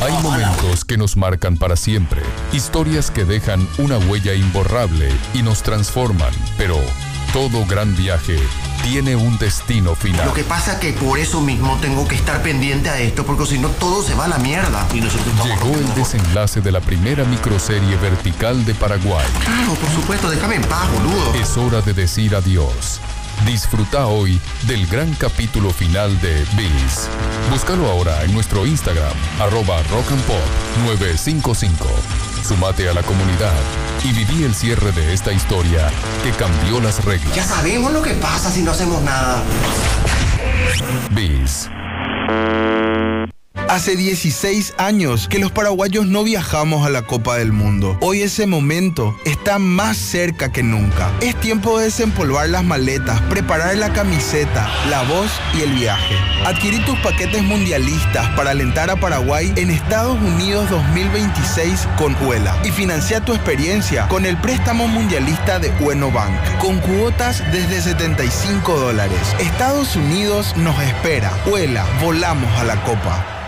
Hay momentos que nos marcan para siempre, historias que dejan una huella imborrable y nos transforman, pero todo gran viaje tiene un destino final. Lo que pasa es que por eso mismo tengo que estar pendiente a esto, porque si no todo se va a la mierda. Y llegó el desenlace de la primera microserie vertical de Paraguay. Claro, por supuesto, déjame en paz, boludo. Es hora de decir adiós. Disfruta hoy del gran capítulo final de Biz. Búscalo ahora en nuestro Instagram, @rockandpop955. Sumate a la comunidad y viví el cierre de esta historia que cambió las reglas. Ya sabemos lo que pasa si no hacemos nada. Biz. Hace 16 años que los paraguayos no viajamos a la Copa del Mundo. Hoy ese momento está más cerca que nunca. Es tiempo de desempolvar las maletas, preparar la camiseta, la voz y el viaje. Adquirí tus paquetes mundialistas para alentar a Paraguay en Estados Unidos 2026 con Uela y financia tu experiencia con el préstamo mundialista de Ueno Bank con cuotas desde $75. Estados Unidos nos espera. Uela, volamos a la Copa.